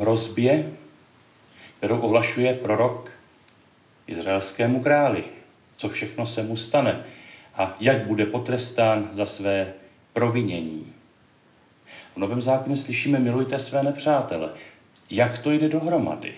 hrozbě, kterou ohlašuje prorok izraelskému králi, co všechno se mu stane a jak bude potrestán za své provinění. V Novém zákoně slyšíme: milujte své nepřátele. Jak to jde dohromady?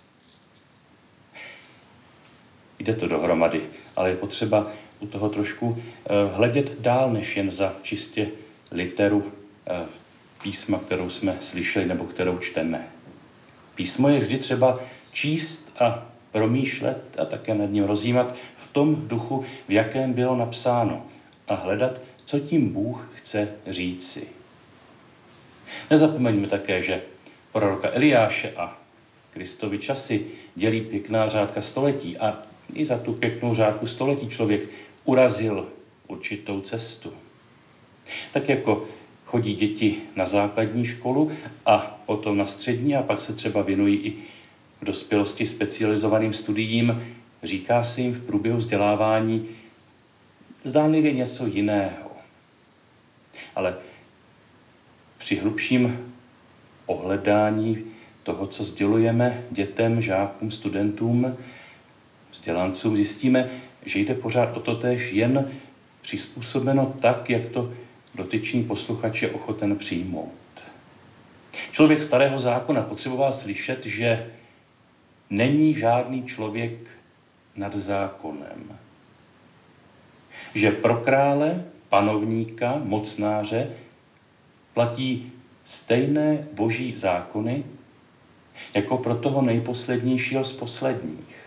Jde to dohromady, ale je potřeba u toho trošku hledět dál, než jen za čistě literu písma, kterou jsme slyšeli nebo kterou čteme. Písmo je vždy třeba číst a promýšlet a také nad ním rozjímat v tom duchu, v jakém bylo napsáno, a hledat, co tím Bůh chce říci. Nezapomeňme také, že proroka Eliáše a Kristovi časy dělí pěkná řádka století a i za tu pěknou řádku století člověk urazil určitou cestu. Tak jako chodí děti na základní školu a potom na střední a pak se třeba věnují i v dospělosti specializovaným studiím, říká se jim v průběhu vzdělávání zdánlivě něco jiného. Ale při hlubším ohledání toho, co sdělujeme dětem, žákům, studentům, vzdělancům, zjistíme, že jde pořád o totéž, jen přizpůsobeno tak, jak to dotyčný posluchač je ochoten přijmout. Člověk starého zákona potřeboval slyšet, že není žádný člověk nad zákonem. Že pro krále, panovníka, mocnáře platí stejné boží zákony, jako pro toho nejposlednějšího z posledních.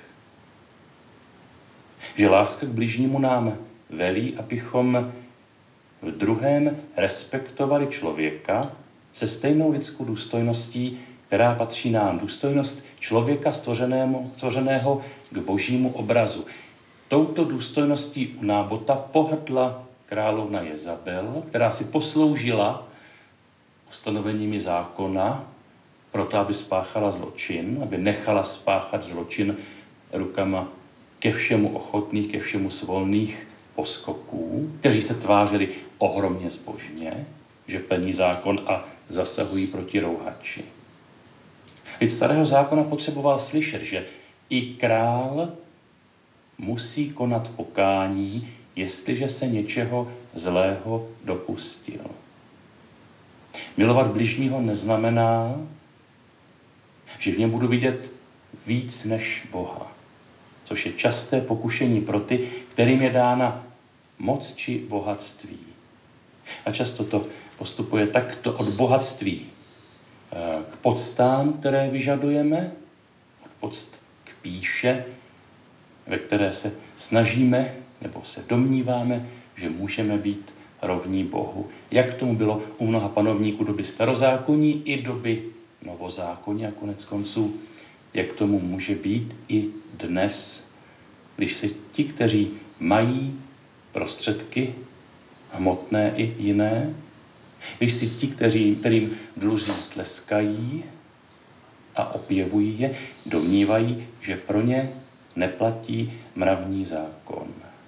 Že láska k bližnímu nám velí, abychom v druhém respektovali člověka se stejnou lidskou důstojností, která patří nám. Důstojnost člověka stvořeného k božímu obrazu. Touto důstojností u Nábota pohrdla královna Jezabel, která si posloužila ustanoveními zákona proto, aby spáchala zločin, aby nechala spáchat zločin rukama ke všemu ochotných, ke všemu svolných poskoků, kteří se tvářili ohromně zbožně, že plní zákon a zasahují proti rouhači. Lid starého zákona potřeboval slyšet, že i král musí konat pokání, jestliže se něčeho zlého dopustil. Milovat bližního neznamená, že v něm budu vidět víc než Boha, což je časté pokušení pro ty, kterým je dána moc či bohatství. A často to postupuje takto od bohatství k poctám, které vyžadujeme, od poct k pýše, ve které se snažíme nebo se domníváme, že můžeme být rovní Bohu. Jak tomu bylo u mnoha panovníků doby starozákonní i doby novozákonní a konec konců, jak tomu může být i dnes, když se ti, kteří mají prostředky hmotné i jiné, když si ti, kterým dluží tleskají a opěvují je, domnívají, že pro ně neplatí mravní zákon.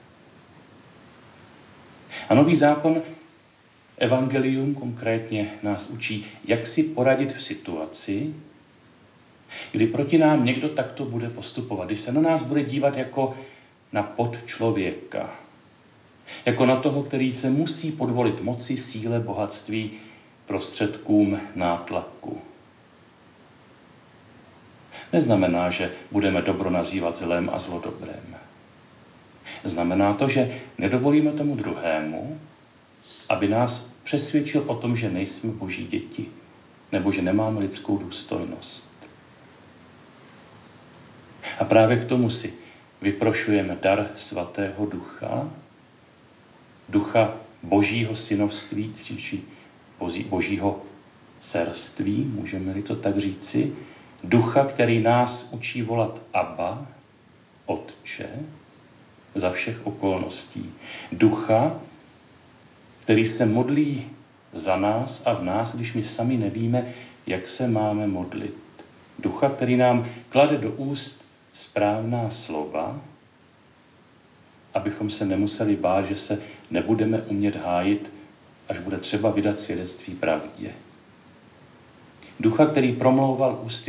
A nový zákon, evangelium konkrétně, nás učí, jak si poradit v situaci, kdy proti nám někdo takto bude postupovat, když se na nás bude dívat jako na podčlověka, jako na toho, který se musí podvolit moci, síle, bohatství, prostředkům, nátlaku. Neznamená, že budeme dobro nazývat zlem a zlo dobrem. Znamená to, že nedovolíme tomu druhému, aby nás přesvědčil o tom, že nejsme boží děti, nebo že nemáme lidskou důstojnost. A právě k tomu si vyprošujeme dar svatého ducha, ducha božího synovství, či božího dcerství, můžeme-li to tak říci, ducha, který nás učí volat Abba, Otče, za všech okolností. Ducha, který se modlí za nás a v nás, když my sami nevíme, jak se máme modlit. Ducha, který nám klade do úst správná slova, abychom se nemuseli bát, že se nebudeme umět hájit, až bude třeba vydat svědectví pravdě. Ducha, který promlouval ústy